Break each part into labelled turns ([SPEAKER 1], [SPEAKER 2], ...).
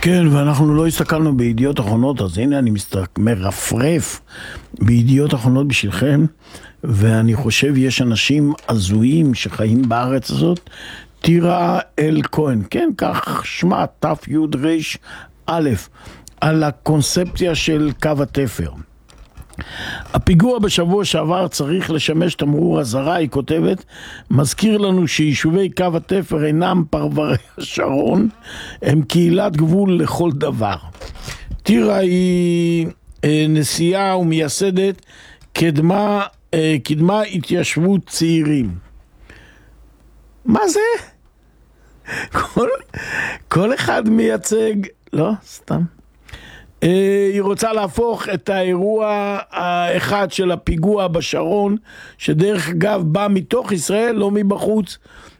[SPEAKER 1] כן, ואנחנו לא הסתכלנו בידיעות אחרונות, אז הנה אני מרפרף בידיעות אחרונות בשבילכם, ואני חושב יש אנשים הזויים שחיים בארץ הזאת. טירה אל כהן, כן, כך שמה, תף יוד ריש א', על הקונספציה של קו התפר. הפיגוע בשבוע שעבר צריך לשמש תמרור אזהרה, היא כותבת, מזכיר לנו שיישובי קו התפר אינם פרברי השרון, הם קהילת גבול לכל דבר. טירה היא נשיאה ומייסדת קדמה התיישבות צעירים. מה זה? כל אחד מייצג, לא, סתם. היא רוצה להפוך את האירוע האחד של הפיגוע בשרון, שדרך אגב בא מתוך ישראל, לא מבחוץ,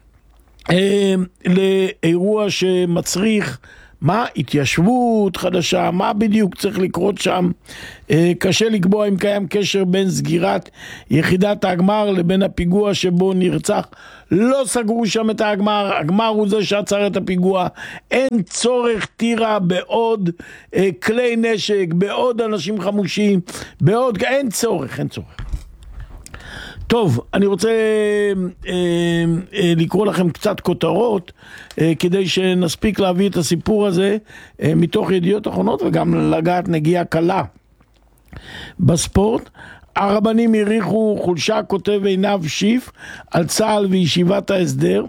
[SPEAKER 1] לאירוע שמצריך מה? התיישבות חדשה, מה בדיוק צריך לקרות שם? קשה לקבוע אם קיים קשר בין סגירת יחידת ההגמר לבין הפיגוע שבו נרצח. לא סגרו שם את ההגמר, הגמר הוא זה שעצר את הפיגוע. אין צורך טירה בעוד כלי נשק, בעוד אנשים חמושים, אין צורך. טוב, אני רוצה לקרוא לכם קצת כותרות כדי שנספיק להביא את הסיפור הזה מתוך ידיעות אחרונות וגם לגעת נגיעה קלה בספורט. הרבנים הריחו חולשה, כותב עינב שיף, על צה"ל וישיבת ההסדר.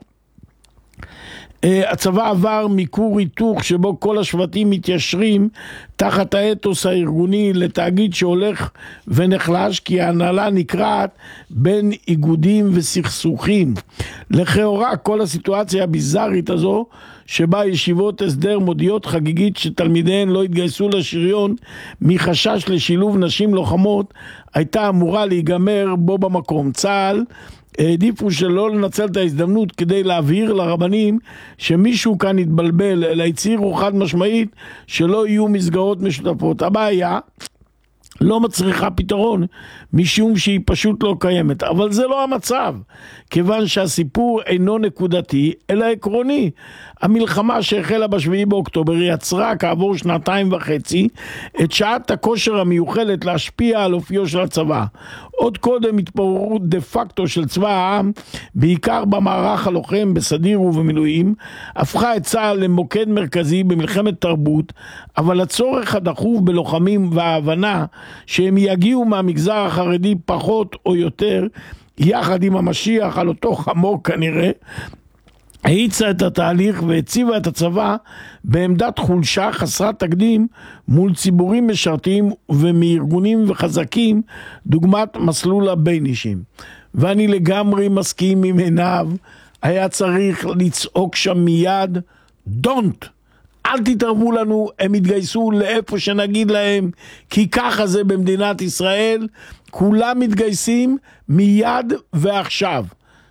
[SPEAKER 1] הצבא עבר מכור היתוך שבו כל השבטים מתיישרים תחת האתוס הארגוני לתאגיד שהולך ונחלש, כי ההנהלה נקרעת בין איגודים וסכסוכים. לכאורה כל הסיטואציה הביזארית הזו שבה ישיבות הסדר מודיעות חגיגית שתלמידיהן לא התגייסו לשריון מחשש לשילוב נשים לוחמות הייתה אמורה להיגמר בו במקום. צה"ל העדיפו שלא לנצל את ההזדמנות כדי להבהיר לרבנים שמישהו כאן יתבלבל, אלא הצהירו חד משמעית שלא יהיו מסגרות משותפות. הבעיה לא מצריכה פתרון משום שהיא פשוט לא קיימת, אבל זה לא המצב, כיוון שהסיפור אינו נקודתי אלא עקרוני. המלחמה שהחלה ב7 באוקטובר יצרה כעבור 2.5 את שעת הכושר המיוחדת להשפיע על אופיו של הצבא. עוד קודם התפוררות דה פקטו של צבא העם, בעיקר במערך הלוחם בסדיר ובמילואים, הפכה את צה"ל למוקד מרכזי במלחמת תרבות, אבל הצורך הדחוף בלוחמים וההבנה שהם יגיעו מהמגזר החרדי פחות או יותר, יחד עם המשיח על אותו חמור כנראה, האיצה את התהליך והציבה את הצבא בעמדת חולשה חסרת תקדים מול ציבורים משרתים ומארגונים וחזקים דוגמת מסלול הבין אישים. ואני לגמרי מסכים עם עיניו, היה צריך לצעוק שם מיד, don't, אל תתערבו לנו, הם יתגייסו לאיפה שנגיד להם, כי ככה זה במדינת ישראל, כולם מתגייסים מיד ועכשיו.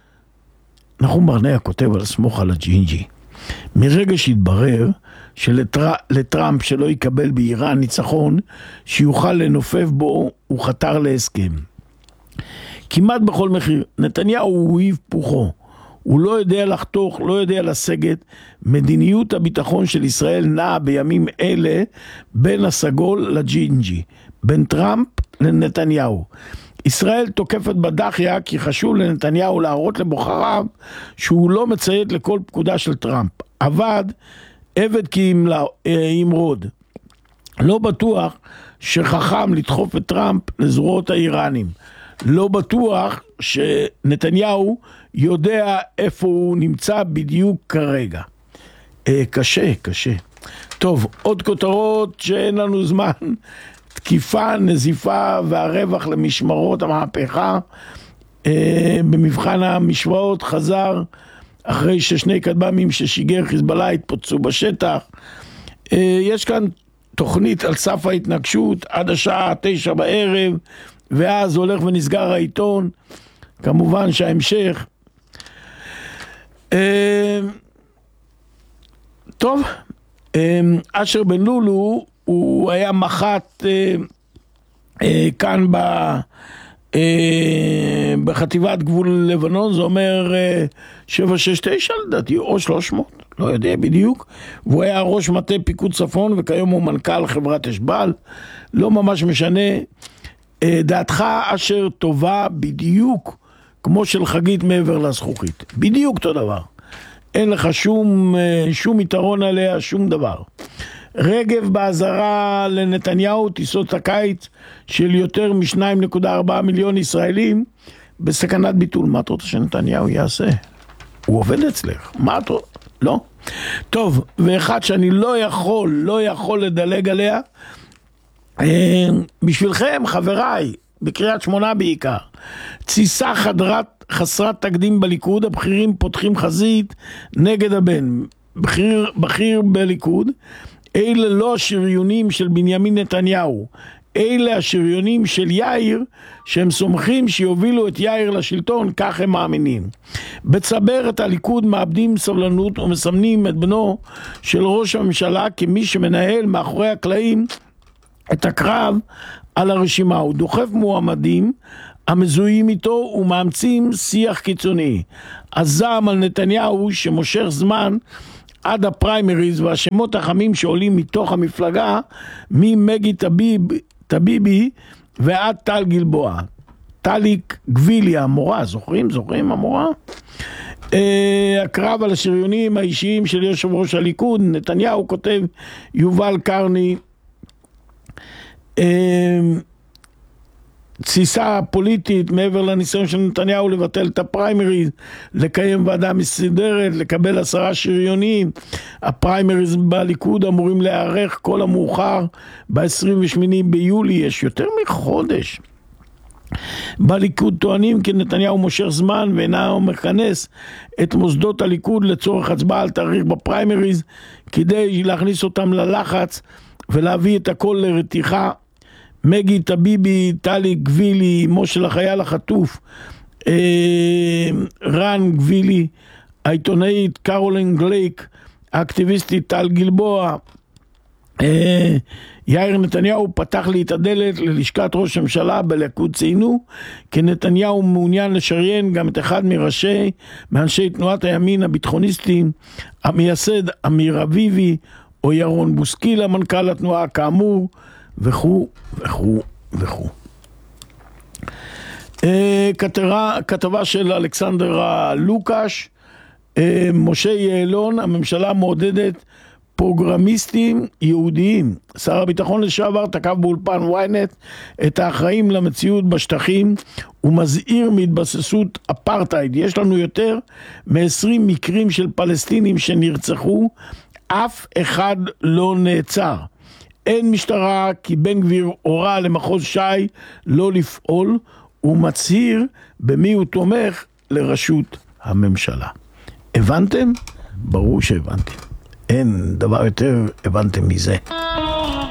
[SPEAKER 1] נחום ברנע כותב על סמוך על הג'ינג'י. מרגע שהתברר שלטראמפ שלא יקבל באיראן ניצחון, שיוכל לנופף בו, הוא חתר להסכם. כמעט בכל מחיר, נתניהו הוא היפוכו. הוא לא יודע לחתוך, לא יודע לסגת. מדיניות הביטחון של ישראל נעה בימים אלה בין הסגול לג'ינג'י, בין טראמפ לנתניהו. ישראל תוקפת בדחיה כי חשוב לנתניהו להראות לבוחריו שהוא לא מציית לכל פקודה של טראמפ. עבד כי ימרוד. לא בטוח שחכם לדחוף את טראמפ לזרועות האיראנים. לא בטוח שנתניהו יודע איפה הוא נמצא בדיוק כרגע. קשה. טוב, עוד כותרות שאין לנו זמן. תקיפה, נזיפה והרווח למשמרות המהפכה במבחן המשוואות חזר אחרי ששני כטב"מים ששיגר חיזבאללה התפוצצו בשטח. יש כאן תוכנית על סף ההתנגשות עד השעה 9 בערב, ואז הולך ונסגר העיתון. כמובן שההמשך טוב. אשר בן לולו הוא היה מח"ט כאן בחטיבת גבול לבנון, זה אומר 769 לדעתי, או 300, לא יודע בדיוק, והוא היה ראש מטה פיקוד צפון, וכיום הוא מנכ"ל חברת אשבל, לא ממש משנה. דעתך אשר טובה בדיוק כמו של חגית מעבר לזכוכית, בדיוק אותו דבר. אין לך שום יתרון עליה, שום דבר. רגב בעזרה לנתניהו, טיסות הקיץ של יותר מ2.4 מיליון ישראלים בסכנת ביטול. מה אתה רוצה שנתניהו יעשה? הוא עובד אצלך, מה אתה... לא? טוב, ואחד שאני לא יכול לדלג עליה, בשבילכם, חבריי, בקריית שמונה בעיקר, תסיסה חסרת תקדים בליכוד, הבכירים פותחים חזית נגד הבן, בכיר בליכוד, אלה לא השריונים של בנימין נתניהו, אלה השריונים של יאיר, שהם סומכים שיובילו את יאיר לשלטון, כך הם מאמינים. בצברת הליכוד מאבדים סבלנות ומסמנים את בנו של ראש הממשלה כמי שמנהל מאחורי הקלעים את הקרב על הרשימה. הוא דוחף מועמדים המזוהים איתו ומאמצים שיח קיצוני. הזעם על נתניהו שמושך זמן עד הפריימריז והשמות החמים שעולים מתוך המפלגה ממגי טביבי ועד טל גלבוע. טליק גבילי המורה, זוכרים המורה? הקרב על השריונים האישיים של יושב ראש הליכוד, נתניהו כותב יובל קרני, תסיסה פוליטית מעבר לניסיון של נתניהו לבטל את הפריימריז, לקיים ועדה מסודרת, לקבל 10 שריונים. הפריימריז בליכוד אמורים להיערך כל המאוחר ב-28 ביולי, יש יותר מחודש. בליכוד טוענים כי נתניהו מושך זמן ואינו מכנס את מוסדות הליכוד לצורך הצבעה על תאריך בפריימריז, כדי להכניס אותם ללחץ ולהביא את הכל לרתיחה. מגי טביבי, טלי גבילי, משה החייל החטוף, רן גבילי, העיתונאית קרולין גלייק, האקטיביסטית טל גלבוע, יאיר נתניהו פתח לי את הדלת ללשכת ראש הממשלה. בליכוד ציינו כי נתניהו מעוניין לשריין גם את אחד מאנשי תנועת הימין הביטחוניסטים, המייסד אמיר אביבי או ירון בוסקילה, מנכ"ל התנועה כאמור, וכו' וכו' וכו'. כתבה של אלכסנדר לוקש, משה יעלון, הממשלה מעודדת פרוגרמיסטים יהודיים. שר הביטחון לשעבר תקף באולפן ynet את האחראים למציאות בשטחים ומזהיר מהתבססות אפרטהייד. יש לנו יותר מ-20 מקרים של פלסטינים שנרצחו, אף אחד לא נעצר. אין משטרה כי בן גביר הורה למחוז ש"י לא לפעול, ומצהיר במי הוא תומך לראשות הממשלה. הבנתם? ברור שהבנתם. אין דבר יותר הבנתם מזה.